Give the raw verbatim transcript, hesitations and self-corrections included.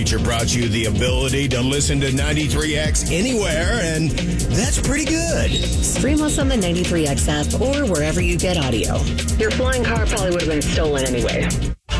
Feature brought you the ability to listen to ninety-three X anywhere, and that's pretty good. Stream us on the ninety-three X app or wherever you get audio. Your flying car probably would have been stolen anyway.